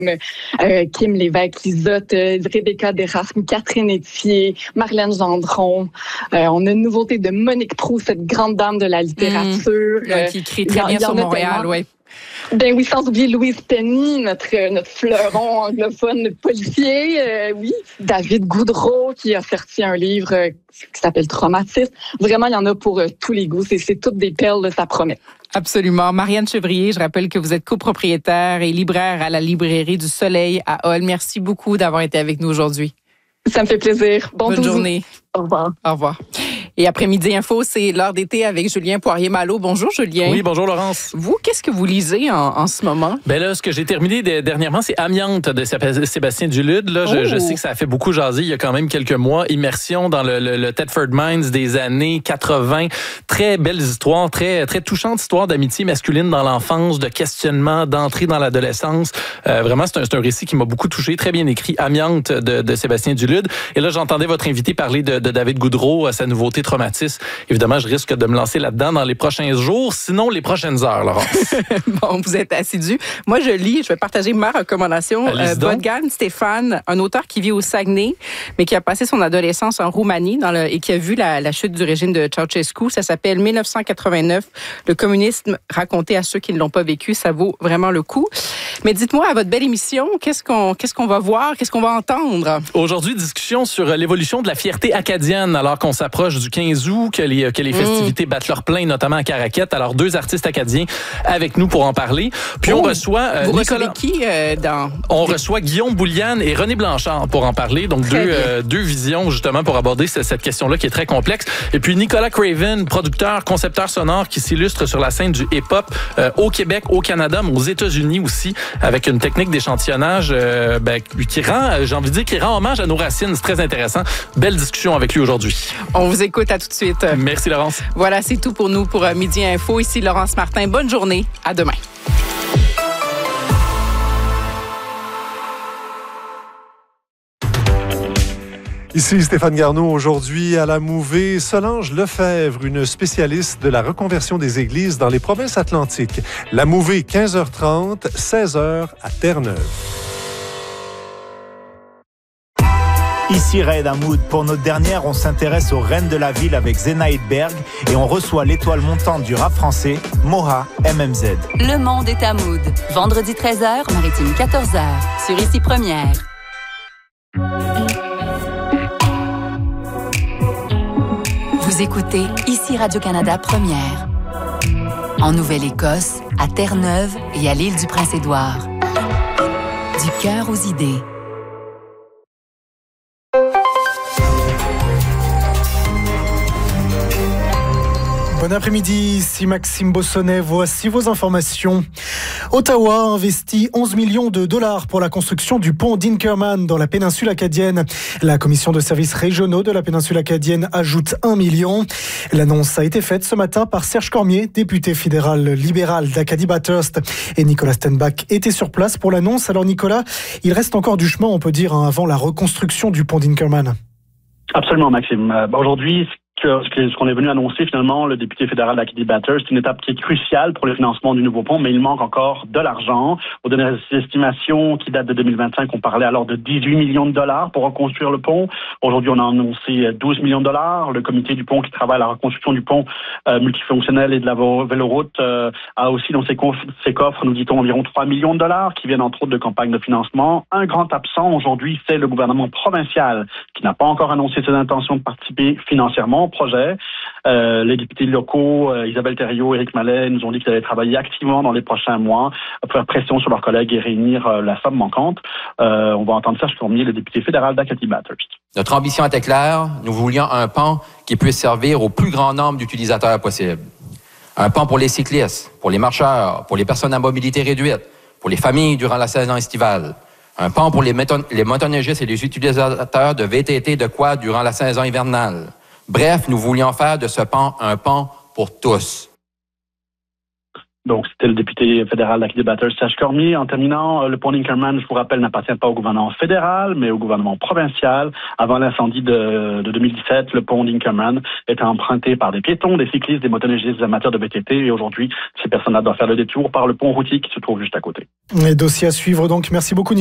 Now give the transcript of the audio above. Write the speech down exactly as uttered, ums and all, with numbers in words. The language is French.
euh, Kim Lévesque-Lisotte, euh, Rebecca Derasme, Catherine Etier, Marlène Gendron. Euh, on a une nouveauté de Monique Proulx, cette grande dame de la littérature. Mmh. Euh, qui écrit très bien sur Montréal, oui. Ben oui, sans oublier Louise Penny, notre, notre fleuron anglophone policier. Euh, oui, David Goudreau qui a sorti un livre euh, qui s'appelle Traumatisme. Vraiment, il y en a pour euh, tous les goûts. C'est, c'est toutes des perles, ça promet. Absolument. Marianne Chevrier, je rappelle que vous êtes copropriétaire et libraire à la librairie du Soleil à Hull. Merci beaucoup d'avoir été avec nous aujourd'hui. Ça me fait plaisir. Bon Bonne journée. Au revoir. Au revoir. Et après-midi info, c'est l'heure d'été avec Julien Poirier-Malo. Bonjour Julien. Oui, bonjour Laurence. Vous, qu'est-ce que vous lisez en, en ce moment? Ben là, ce que j'ai terminé de, dernièrement, c'est Amiante de Sébastien Dulude. Là, oh. je, je sais que ça a fait beaucoup jaser il y a quand même quelques mois. Immersion dans le, le, le Thetford Mines des années quatre-vingt. Très belles histoires, très, très touchantes histoires d'amitié masculine dans l'enfance, de questionnement, d'entrée dans l'adolescence. Euh, vraiment, c'est un, c'est un récit qui m'a beaucoup touché. Très bien écrit, Amiante de, de Sébastien Dulude. Et là, j'entendais votre invité parler de, de David Goudreau, sa nouveauté Traumatisme. Évidemment, je risque de me lancer là-dedans dans les prochains jours, sinon les prochaines heures, Laurence. Bon, vous êtes assidu. Moi, je lis, je vais partager ma recommandation. Euh, Bogdan Stéphane, un auteur qui vit au Saguenay, mais qui a passé son adolescence en Roumanie dans le, et qui a vu la, la chute du régime de Ceausescu. Ça s'appelle dix-neuf cent quatre-vingt-neuf, le communisme raconté à ceux qui ne l'ont pas vécu. Ça vaut vraiment le coup. Mais dites-moi, à votre belle émission, qu'est-ce qu'on, qu'est-ce qu'on va voir, qu'est-ce qu'on va entendre? Aujourd'hui, discussion sur l'évolution de la fierté acadienne, alors qu'on s'approche du quinze août, que les, que les festivités mmh. battent leur plein, notamment à Caraquette. Alors, deux artistes acadiens avec nous pour en parler. Puis, oh, on reçoit... Euh, vous Nicolas... recevez qui euh, dans... On reçoit Guillaume Bouliane et René Blanchard pour en parler. Donc, deux, euh, deux visions, justement, pour aborder cette, cette question-là qui est très complexe. Et puis, Nicolas Craven, producteur, concepteur sonore qui s'illustre sur la scène du hip-hop euh, au Québec, au Canada, mais aux États-Unis aussi, avec une technique d'échantillonnage euh, ben, qui rend, j'ai envie de dire, qui rend hommage à nos racines. C'est très intéressant. Belle discussion avec lui aujourd'hui. On vous écoute, à tout de suite. Merci Laurence. Voilà, c'est tout pour nous pour Midi Info. Ici Laurence Martin. Bonne journée. À demain. Ici Stéphane Garneau. Aujourd'hui à la Mouvée, Solange Lefebvre, une spécialiste de la reconversion des églises dans les provinces atlantiques. La Mouvée, quinze heures trente, seize heures à Terre-Neuve. Ici Raed Hamoud. Pour notre dernière, on s'intéresse aux reines de la ville avec Zenaïd Berg et on reçoit l'étoile montante du rap français, Moha M M Z. Le monde est Hamoud. Vendredi treize heures, Maritime quatorze heures. Sur Ici Première. Vous écoutez Ici Radio-Canada Première. En Nouvelle-Écosse, à Terre-Neuve et à l'île du Prince-Édouard. Du cœur aux idées. Bon après-midi, ici Maxime Bossonnet. Voici vos informations. Ottawa a investi onze millions de dollars pour la construction du pont d'Inkerman dans la péninsule acadienne. La commission de services régionaux de la péninsule acadienne ajoute un million. L'annonce a été faite ce matin par Serge Cormier, député fédéral libéral d'Acadie-Bathurst. Et Nicolas Stenbach était sur place pour l'annonce. Alors Nicolas, il reste encore du chemin, on peut dire, hein, avant la reconstruction du pont d'Inkerman. Absolument, Maxime. Euh, aujourd'hui, ce qu'on est venu annoncer finalement, le député fédéral d'Acadie-Bathurst, c'est une étape qui est cruciale pour le financement du nouveau pont, mais il manque encore de l'argent. Aux dernières estimations qui datent de deux mille vingt-cinq, on parlait alors de dix-huit millions de dollars pour reconstruire le pont. Aujourd'hui, on a annoncé douze millions de dollars. Le comité du pont qui travaille à la reconstruction du pont euh, multifonctionnel et de la véloroute euh, a aussi dans ses, conf- ses coffres, nous dit-on, environ trois millions de dollars qui viennent entre autres de campagnes de financement. Un grand absent aujourd'hui, c'est le gouvernement provincial qui n'a pas encore annoncé ses intentions de participer financièrement projet. Euh, les députés locaux, euh, Isabelle Thériault, Éric Mallet, nous ont dit qu'ils allaient travailler activement dans les prochains mois pour faire pression sur leurs collègues et réunir euh, la somme manquante. Euh, on va entendre Serge Cormier, le député fédéral d'Acadie-Bathurst. Notre ambition était claire. Nous voulions un pont qui puisse servir au plus grand nombre d'utilisateurs possible. Un pont pour les cyclistes, pour les marcheurs, pour les personnes à mobilité réduite, pour les familles durant la saison estivale. Un pont pour les, méton- les motoneigistes et les utilisateurs de V T T de quad durant la saison hivernale. Bref, nous voulions faire de ce pont un pont pour tous. Donc, c'était le député fédéral d'Acadie-Bathurst, Serge Cormier. En terminant, le pont d'Inkerman, je vous rappelle, n'appartient pas au gouvernement fédéral, mais au gouvernement provincial. Avant l'incendie de, de deux mille dix-sept, le pont d'Inkerman était emprunté par des piétons, des cyclistes, des motoneigistes, des amateurs de V T T. Et aujourd'hui, ces personnes-là doivent faire le détour par le pont routier qui se trouve juste à côté. Les dossiers à suivre donc. Merci beaucoup, Nicolas.